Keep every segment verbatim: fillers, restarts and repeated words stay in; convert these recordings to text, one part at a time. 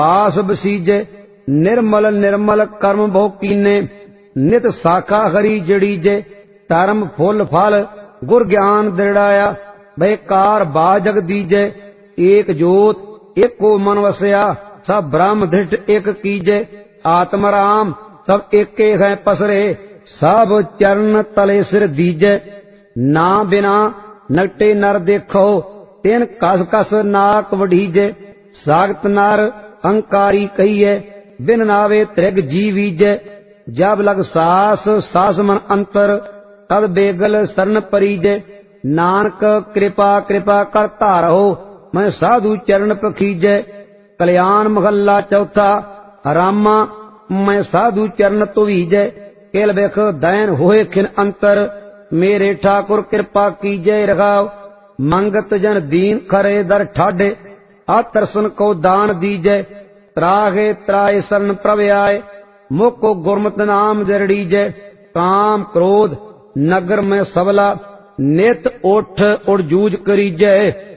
आस बसीजे निर्मल निर्मल कर्म बहु कीने नित साखा हरी जड़ीजे धर्म फुल फल गुर ज्ञान दृढ़ाया बेकार बाजग दीजे एक जोत एको मन वसया सब ब्रह्म धृष्ट एक कीजे आत्म राम सब एके है पसरे सब चरण तले सिर दीजे ना बिना नकटे नर देखो तेन कस कस नाक वढ़ीजे सागत नर अंकारी कहिए बिन नावे त्रिग जी बीजे जब लग सास सास मन अंतर तद बेगल शरण परीजे नानक कृपा कृपा कर धारो मैं साधु चरण पखीजे कल्याण महला चौथा रामा मैं साधु चरण तुवीजे केल बेख दैन होए खिन अंतर मेरे ठाकुर कृपा कीजे रखाओ मंगत जन दीन खरे दर ठाडे आतरसन को दान दीजे त्राहे त्राय शरण प्रभ आए मुको गुरमत नाम जरड़ीजे काम क्रोध नगर में सबला नित उठ उड़ जूझ करीजे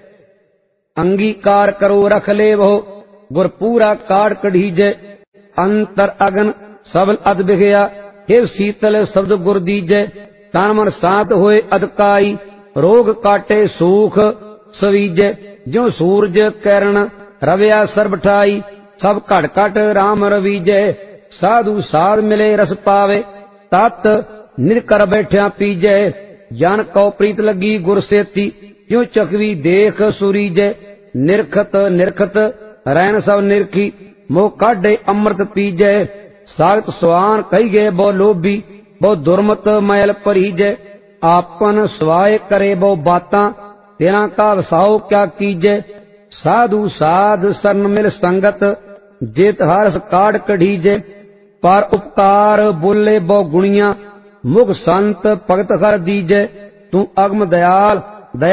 अंगीकार करो रख ले वो गुर पूरा काट कढ़ीजे अंतर अगन सबल अद बिगया हे शीतल शब्द गुर दीजे तन मन शांत होए अदकाई रोग काटे सूख सवीजे जो सूरज किरण रविया सर्बठाई सब घट घट राम रवीजे साधु साध मिले रस पावे तत निरकर बैठिया पीजे जन को प्रीत लगी गुर सेती क्यों चकवी देख सुरीजे निरखत निरखत रैन सब निरखी मोह काढ़े अमृत पीजे सागत स्वान कही गए बो लोभी बो दुर्मत मैल परीजे आपन स्वाय करे बो बाता तेना का वसाओ क्या कीजे साधु साध शरण मिल संगत जेत हर्ष काढ़ कढ़ीजे पर उपकार बोले बो गुणिया मुख संत भगत कर दीजे तू अगम दयाल